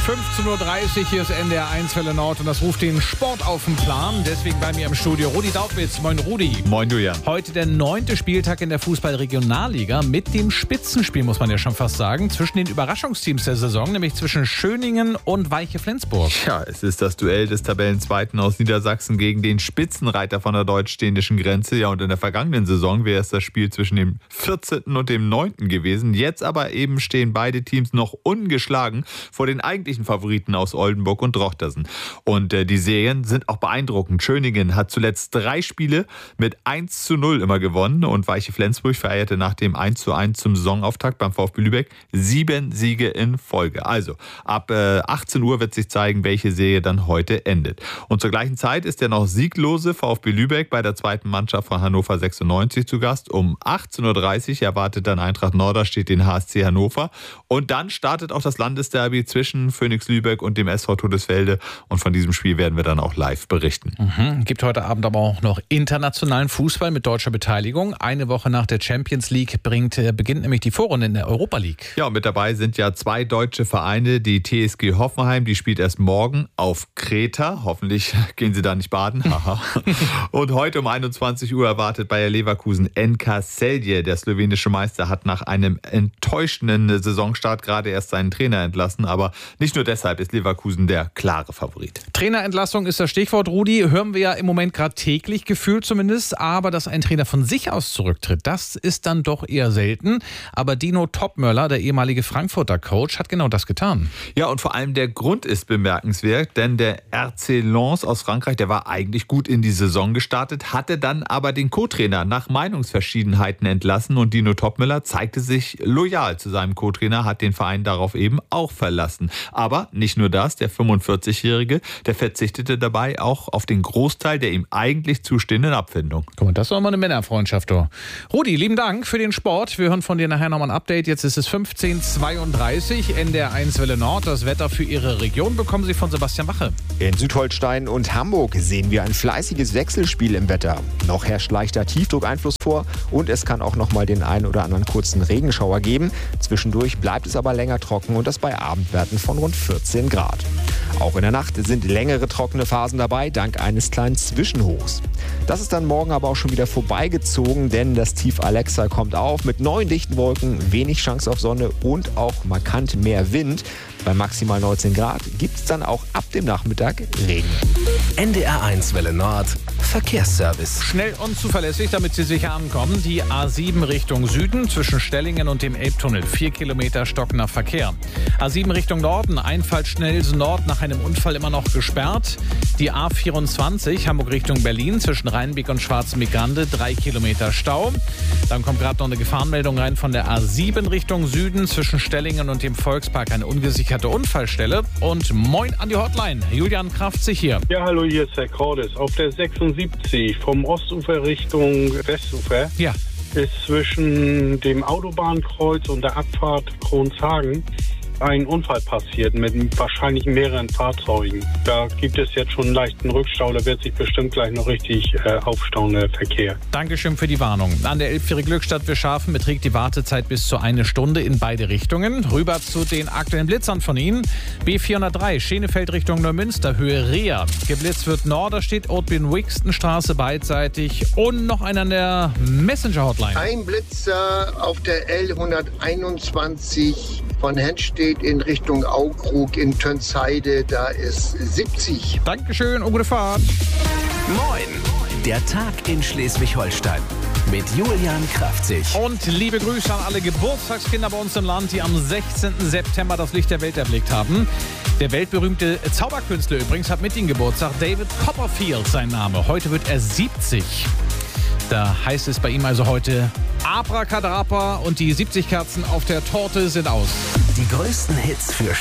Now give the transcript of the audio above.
15.30 Uhr, hier ist NDR 1 Welle Nord und das ruft den Sport auf den Plan. Deswegen bei mir im Studio Rudi Daubitz. Moin Rudi. Moin Julian. Heute der 9. Spieltag in der Fußball-Regionalliga mit dem Spitzenspiel, muss man ja schon fast sagen, zwischen den Überraschungsteams der Saison, nämlich zwischen Schöningen und Weiche Flensburg. Ja, es ist das Duell des Tabellenzweiten aus Niedersachsen gegen den Spitzenreiter von der deutsch-dänischen Grenze. Ja, und in der vergangenen Saison wäre es das Spiel zwischen dem 14. und dem 9. gewesen. Jetzt aber eben stehen beide Teams noch ungeschlagen vor den eigentlichen Favoriten aus Oldenburg und Drochtersen. Und die Serien sind auch beeindruckend. Schöningen hat zuletzt 3 Spiele mit 1:0 immer gewonnen und Weiche Flensburg feierte nach dem 1:1 zum Saisonauftakt beim VfB Lübeck 7 Siege in Folge. Also ab 18 Uhr wird sich zeigen, welche Serie dann heute endet. Und zur gleichen Zeit ist der noch sieglose VfB Lübeck bei der zweiten Mannschaft von Hannover 96 zu Gast. Um 18.30 Uhr erwartet dann Eintracht Norderstedt den HSC Hannover. Und dann startet auch das Landesderby zwischen Phoenix Lübeck und dem SV Todesfelde. Und von diesem Spiel werden wir dann auch live berichten. Gibt heute Abend aber auch noch internationalen Fußball mit deutscher Beteiligung. Eine Woche nach der Champions League beginnt nämlich die Vorrunde in der Europa League. Ja, und mit dabei sind ja 2 deutsche Vereine. Die TSG Hoffenheim, die spielt erst morgen auf Kreta. Hoffentlich gehen sie da nicht baden. Und heute um 21 Uhr erwartet Bayer Leverkusen NK Celje. Der slowenische Meister hat nach einem enttäuschenden Saisonstart gerade erst seinen Trainer entlassen. Aber nicht nur deshalb ist Leverkusen der klare Favorit. Trainerentlassung ist das Stichwort, Rudi. Hören wir ja im Moment gerade täglich, gefühlt zumindest. Aber dass ein Trainer von sich aus zurücktritt, das ist dann doch eher selten. Aber Dino Topmöller, der ehemalige Frankfurter Coach, hat genau das getan. Ja, und vor allem der Grund ist bemerkenswert, denn der RC Lens aus Frankreich, der war eigentlich gut in die Saison gestartet, hatte dann aber den Co-Trainer nach Meinungsverschiedenheiten entlassen und Dino Topmöller zeigte sich loyal zu seinem Co-Trainer, hat den Verein darauf eben auch verlassen. Aber nicht nur das, der 45-Jährige, der verzichtete dabei auch auf den Großteil der ihm eigentlich zustehenden Abfindung. Guck mal, das ist doch mal eine Männerfreundschaft, doch. Rudi, lieben Dank für den Sport. Wir hören von dir nachher nochmal ein Update. Jetzt ist es 15.32 Uhr, NDR 1 Welle Nord. Das Wetter für Ihre Region bekommen Sie von Sebastian Wache. In Südholstein und Hamburg sehen wir ein fleißiges Wechselspiel im Wetter. Noch herrscht leichter Tiefdruckeinfluss vor und es kann auch noch mal den einen oder anderen kurzen Regenschauer geben. Zwischendurch bleibt es aber länger trocken und das bei Abendwerten von rund 14 Grad. Auch in der Nacht sind längere trockene Phasen dabei, dank eines kleinen Zwischenhochs. Das ist dann morgen aber auch schon wieder vorbeigezogen, denn das Tief Alexa kommt auf mit neuen dichten Wolken, wenig Chance auf Sonne und auch markant mehr Wind. Bei maximal 19 Grad gibt es dann auch ab dem Nachmittag Regen. NDR 1 Welle Nord, Verkehrsservice. Schnell und zuverlässig, damit Sie sicher ankommen. Die A7 Richtung Süden zwischen Stellingen und dem Elbtunnel. 4 Kilometer stockender Verkehr. A7 Richtung Norden, Einfall Schnellsen Nord nach einem Unfall immer noch gesperrt. Die A24 Hamburg Richtung Berlin zwischen Rheinbeek und Schwarzenbeek-Grande. 3 Kilometer Stau. Dann kommt gerade noch eine Gefahrenmeldung rein von der A7 Richtung Süden zwischen Stellingen und dem Volkspark. Eine ungesicherte Unfallstelle. Und moin an die Hotline. Julian Kraftzig hier. Ja, hallo, hier ist Herr Cordes. Auf der 76 vom Ostufer Richtung Westufer ist zwischen dem Autobahnkreuz und der Abfahrt Kronshagen ein Unfall passiert mit wahrscheinlich mehreren Fahrzeugen. Da gibt es jetzt schon einen leichten Rückstau, da wird sich bestimmt gleich noch richtig aufstauen, der Verkehr. Dankeschön für die Warnung. An der Elbphäre Glückstadt Wirschhafen beträgt die Wartezeit bis zu 1 Stunde in beide Richtungen. Rüber zu den aktuellen Blitzern von Ihnen. B403 Schenefeld Richtung Neumünster, Höhe Reha. Geblitzt wird Norderstedt, Ortbin-Wixtenstraße beidseitig und noch einer an der Messenger-Hotline. Ein Blitzer auf der L121 von Henstedt in Richtung Aukrug in Tönsheide, da ist 70. Dankeschön und gute Fahrt. Moin, der Tag in Schleswig-Holstein mit Julian Kraftzig. Und liebe Grüße an alle Geburtstagskinder bei uns im Land, die am 16. September das Licht der Welt erblickt haben. Der weltberühmte Zauberkünstler übrigens hat mit ihm Geburtstag. David Copperfield sein Name. Heute wird er 70. Da heißt es bei ihm also heute Abracadabra und die 70 Kerzen auf der Torte sind aus. Die größten Hits für